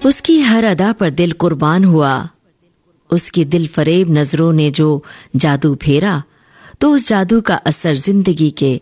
उसकी हर अदा पर दिल कुर्बान हुआ। उसकी दिल फरेब नजरों ने जो जादू फेरा, तो उस जादू का असर जिंदगी के